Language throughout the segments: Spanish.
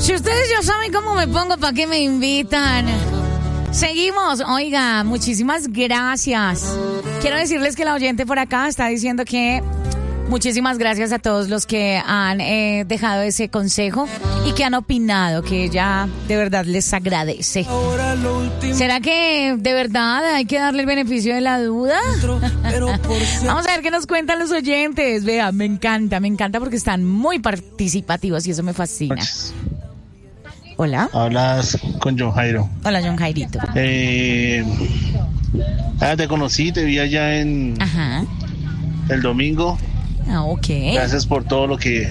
Si ustedes ya saben cómo me pongo, ¿para qué me invitan? Seguimos. Oiga, muchísimas gracias. Quiero decirles que la oyente por acá está diciendo que muchísimas gracias a todos los que han dejado ese consejo y que han opinado, que ella de verdad les agradece. ¿Será que de verdad hay que darle el beneficio de la duda? Vamos a ver qué nos cuentan los oyentes. Vea, me encanta porque están muy participativos y eso me fascina. Hola. Hablas con John Jairo. Hola, John Jairito. Te conocí, te vi allá en el domingo. Ah, ok. Gracias por todo lo que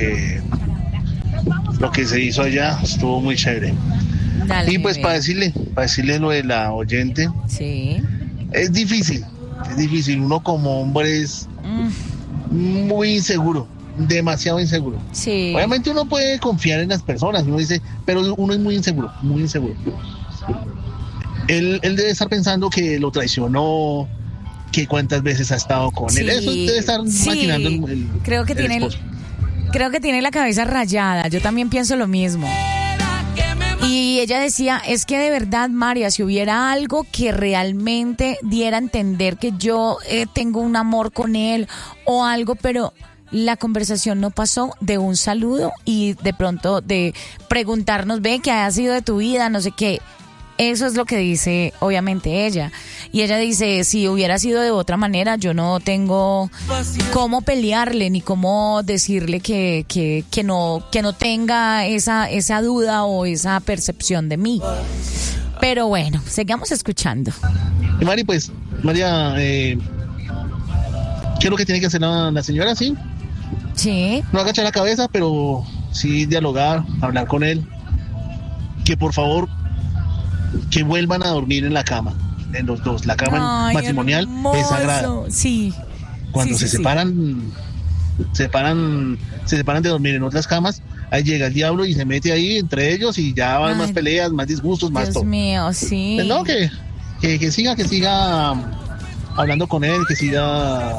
se hizo allá, estuvo muy chévere. Dale, y pues para decirle lo de la oyente. Sí. Es difícil. Uno como hombre es muy inseguro, demasiado inseguro. Sí. Obviamente uno puede confiar en las personas, uno dice, pero uno es muy inseguro. Él debe estar pensando que lo traicionó, que cuántas veces ha estado con él. Eso debe estar maquinando el creo que tiene la cabeza rayada. Yo también pienso lo mismo. Y ella decía, es que de verdad, María, si hubiera algo que realmente diera a entender que yo tengo un amor con él o algo, pero la conversación no pasó de un saludo y de pronto de preguntarnos, ve, ¿qué ha sido de tu vida? No sé qué. Eso es lo que dice, obviamente, ella. Y ella dice, si hubiera sido de otra manera, yo no tengo cómo pelearle ni cómo decirle que no tenga esa duda o esa percepción de mí. Pero bueno, sigamos escuchando. Y María, ¿qué es lo que tiene que hacer la señora, sí? Sí. No agachar la cabeza, pero sí dialogar, hablar con él. Que por favor, que vuelvan a dormir en la cama, en los dos. La cama matrimonial hermoso. Es sagrada. Sí. Cuando se separan de dormir en otras camas, ahí llega el diablo y se mete ahí entre ellos y ya van más peleas, más disgustos, más todo. Dios mío, sí. No, que siga hablando con él, que siga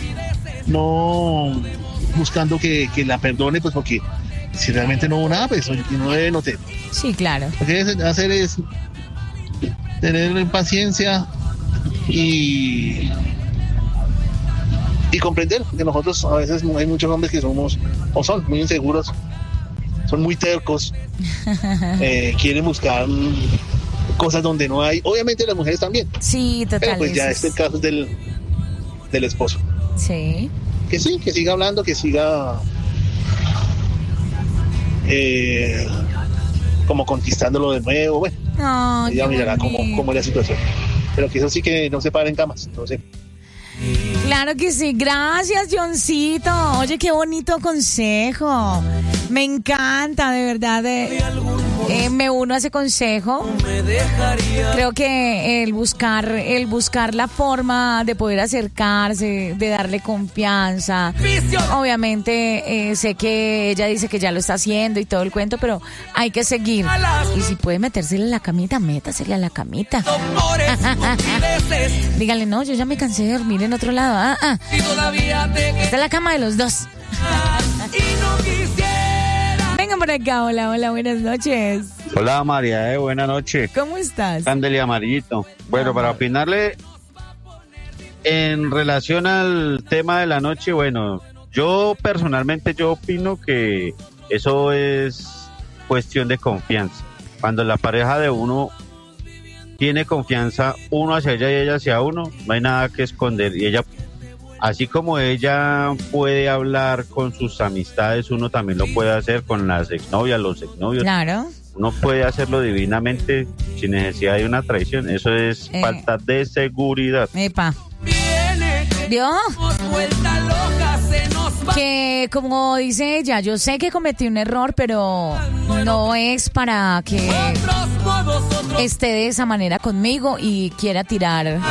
no buscando que la perdone, pues porque si realmente no hubo nada, pues no debe notar. Sí, claro. Lo que debe hacer es tener paciencia y comprender que nosotros a veces hay muchos hombres que son muy inseguros, son muy tercos, quieren buscar cosas donde no hay. Obviamente las mujeres también. Sí, total. Pero pues ya el caso es del esposo. Sí. Que siga hablando, que siga como conquistándolo de nuevo. Bueno, ella mirará cómo es la situación. Pero que eso sí, que no se paren camas. Entonces, claro que sí. Gracias, Johncito. Oye, qué bonito consejo. Me encanta, de verdad. Me uno a ese consejo. Creo que el buscar la forma de poder acercarse, de darle confianza. Obviamente sé que ella dice que ya lo está haciendo y todo el cuento, pero hay que seguir. Y si puede metérsele a la camita, métasele a la camita. Dígale, no, yo ya me cansé de dormir en otro lado. Esta es la cama de los dos. Vengan por acá. Hola, buenas noches. Hola María, buenas noches. ¿Cómo estás? Cándale Amarillito. Bueno, para opinarle en relación al tema de la noche, bueno, yo personalmente opino que eso es cuestión de confianza. Cuando la pareja de uno tiene confianza, uno hacia ella y ella hacia uno, no hay nada que esconder. Y ella, así como ella puede hablar con sus amistades, uno también lo puede hacer con las exnovias, los exnovios. Claro. Uno puede hacerlo divinamente sin necesidad de una traición. Eso es falta de seguridad. Epa. ¿Vio? Que como dice ella, yo sé que cometí un error, pero no es para que esté de esa manera conmigo y quiera tirar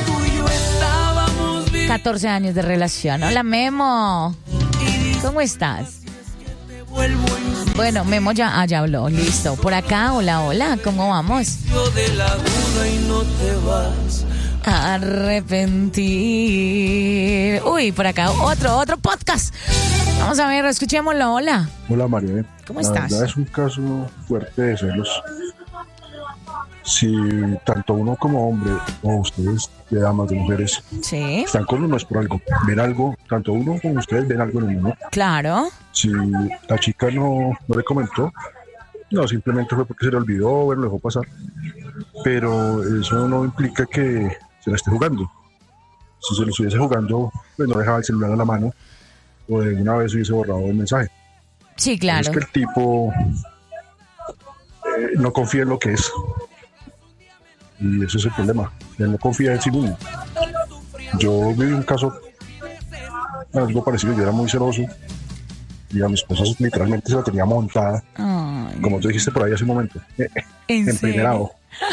14 años de relación. Hola, Memo. ¿Cómo estás? Bueno, Memo ya habló, listo. Por acá, hola, ¿cómo vamos? arrepentir. Uy, por acá otro podcast. Vamos a ver, escuchémoslo. Hola. Hola, María. ¿Cómo estás? La verdad es un caso fuerte de celos. Si tanto uno como hombre, o ustedes, de damas, de mujeres, Sí, están con uno es por algo. Ven algo, tanto uno como ustedes ven algo en uno. claro. Si la chica no le comentó, no, simplemente fue porque se le olvidó, bueno, lo dejó pasar. Pero eso no implica que se la esté jugando. Si se lo estuviese jugando, pues no dejaba el celular a la mano, o de una vez hubiese borrado el mensaje. Sí, claro. Es que el tipo no confía en lo que es. Y ese es el problema. Él no confía en sí mismo. Yo viví un caso algo parecido. Yo era muy celoso y a mi esposa literalmente se la tenía montada. Ay, Como tú dijiste por ahí hace un momento. ¿en Emprimerado.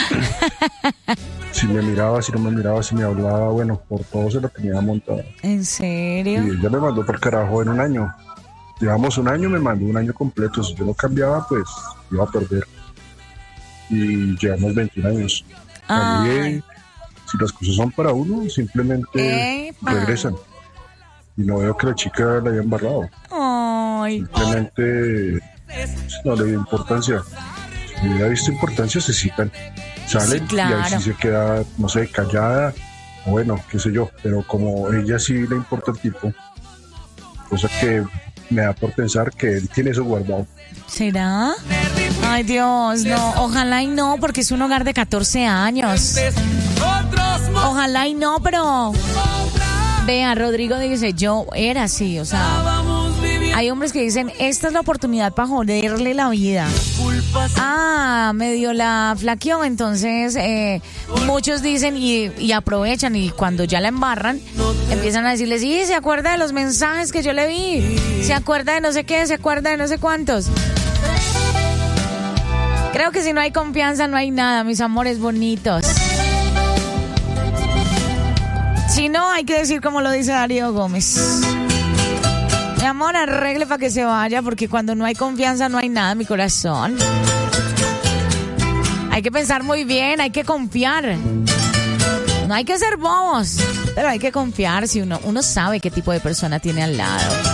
Si me miraba, si no me miraba, si me hablaba, bueno, por todo se la tenía montada. ¿En Y serio? ella me mandó por carajo en un año. Llevamos un año, me mandó un año completo. Si yo no cambiaba, pues iba a perder. Y llevamos 21 años. También, Ay, si las cosas son para uno, simplemente Epa. regresan. Y no veo que la chica la haya embarrado. ay. Simplemente no le dio importancia. Si hubiera visto importancia, se citan. Salen Sí, claro. y ahí sí se queda, no sé, callada. O bueno, qué sé yo. Pero como ella sí le importa el tipo, cosa que me da por pensar que él tiene eso guardado. ¿Será? Ay, Dios, no. Ojalá y no, porque es un hogar de 14 años. Ojalá y no, pero... Vea, Rodrigo dice, yo era así, o sea... Hay hombres que dicen, esta es la oportunidad para joderle la vida. Ah, medio la flaqueó, entonces muchos dicen y aprovechan y cuando ya la embarran, empiezan a decirle, sí, se acuerda de los mensajes que yo le vi, se acuerda de no sé qué, se acuerda de no sé cuántos. Creo que si no hay confianza no hay nada, mis amores bonitos. Si no, hay que decir como lo dice Darío Gómez. Mi amor, arregle para que se vaya, porque cuando no hay confianza no hay nada, mi corazón. Hay que pensar muy bien, hay que confiar. No hay que ser bobos, pero hay que confiar si uno sabe qué tipo de persona tiene al lado.